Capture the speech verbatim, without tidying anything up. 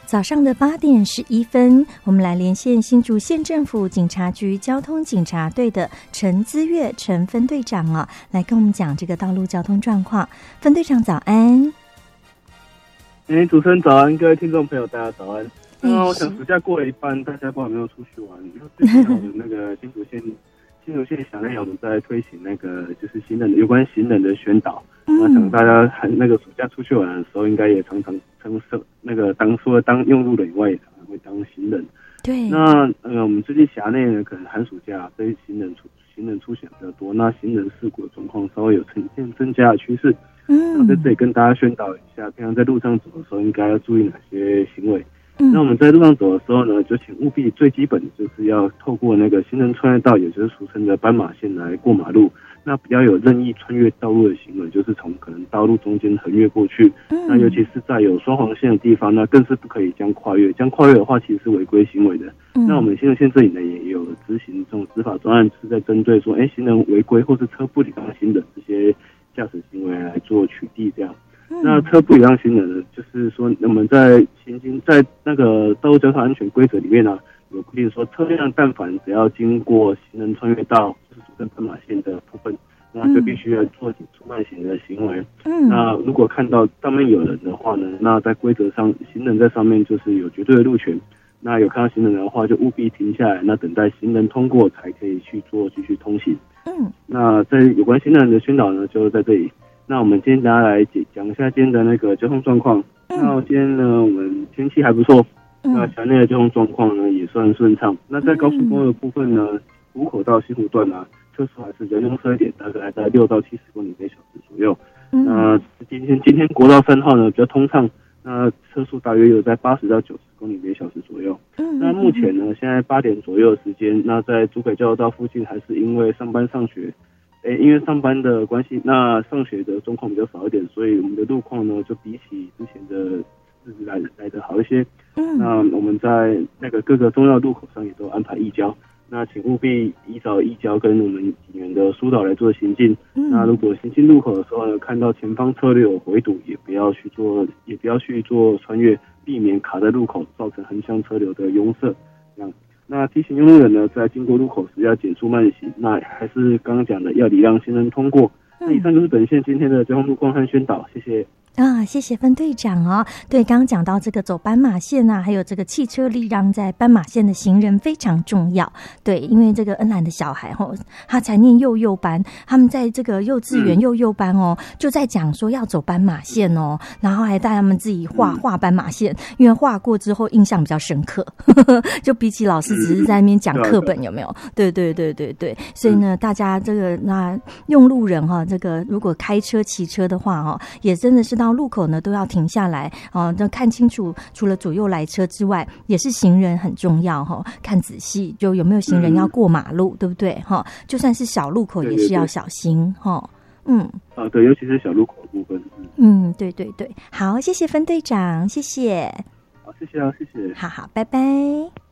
早上的八点十一分，我们来连线新竹县政府警察局交通警察队的陈资月陈分队长啊，来跟我们讲这个道路交通状况。分队长早安。 哎，主持人早安，各位听众朋友大家早安。那我想暑假过了一半，大家不知道有没有出去玩？因为最近我们那个新竹县新竹县辖内我们在推行那个就是行人有关行人的宣导。那想大家那个暑假出去玩的时候，应该也常常称受那个当除了当用路人以外，也常常会当行人。对。那呃，我们最近辖内呢，可能寒暑假对行人出行人出行比较多，那行人事故的状况稍微有呈现增加的趋势。嗯。那在这里跟大家宣导一下，平常在路上走的时候，应该要注意哪些行为。嗯。那我们在路上走的时候呢，就请务必最基本的就是要透过那个行人穿越道，也就是俗称的斑马线来过马路。那比较有任意穿越道路的行为，就是从可能道路中间横越过去。嗯、那尤其是在有双黄线的地方，那更是不可以将跨越。将跨越的话，其实是违规行为的。嗯、那我们行政县这里呢，也有执行这种执法专案，是在针对说，哎，行人违规或是车不礼让行人这些驾驶行为来做取缔。这样，嗯、那车不礼让行人呢，就是说我们在行经在那个道路交通安全规则里面呢，有规定说，车辆但凡只要经过行人穿越道，就是俗称斑马线的部分，那就必须要做紧速慢行的行为。嗯，那如果看到上面有人的话呢，那在规则上，行人在上面就是有绝对的路权。那有看到行人的话，就务必停下来，那等待行人通过才可以去做继续通行。嗯，那在有关行人的宣导呢，就在这里。那我们今天大家来讲一下今天的那个交通状况。嗯、那今天呢，我们天气还不错。那辖内的交通状况呢也算顺畅。那在高速公路的部分呢，湖口到西湖段呢、啊，车速还是人用车一点，大概在六到七十公里每小时左右。嗯、那今天今天国道三号呢比较通畅，那车速大约有在八十到九十公里每小时左右。嗯、那目前呢，现在八点左右的时间，那在竹北交流道附近还是因为上班上学，诶，因为上班的关系，那上学的状况比较少一点，所以我们的路况呢就比起之前的日子来来的好一些。嗯，那我们在那个各个重要路口上也都安排义交，那请务必依照义交跟我们警员的疏导来做行进。嗯，那如果行进路口的时候呢，看到前方车流有回堵，也不要去做，也不要去做穿越，避免卡在路口造成横向车流的拥塞。这样，那提醒用路人呢，在经过路口时要减速慢行，那还是刚刚讲的要礼让行人通过。那以上就是本县今天的交通路况和宣导，谢谢。 啊，谢谢分队长哦。对，刚刚讲到这个走斑马线啊，还有这个汽车礼让在斑马线的行人非常重要。对，因为这个恩兰的小孩哦，他才念幼幼班，他们在这个幼稚园幼幼班哦，就在讲说要走斑马线哦，然后还带他们自己画画斑马线，因为画过之后印象比较深刻，呵呵，就比起老师只是在那边讲课本，有没有？对对对对对，所以呢，大家这个那用路人哈、哦，这个如果开车骑车的话哦，也真的是到路口呢都要停下来哦，要看清楚，除了左右来车之外，也是行人很重要哈、哦，看仔细就有没有行人要过马路，嗯、对不对哈、哦？就算是小路口也是要小心哈、哦。嗯， 啊对，尤其是小路口的部分。 嗯，对对对，好，谢谢分队长，谢谢。 好，谢谢啊，谢谢。 好好，拜拜。